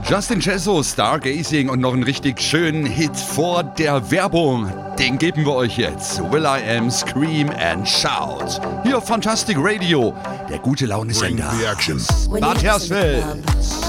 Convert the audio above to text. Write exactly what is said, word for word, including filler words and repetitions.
Justin Cesso, Stargazing und noch einen richtig schönen Hit vor der Werbung. Den geben wir euch jetzt. will.i.am, Scream and Shout. Hier auf Fantastic Radio, der gute Laune-Sender. Bad Hersfeld.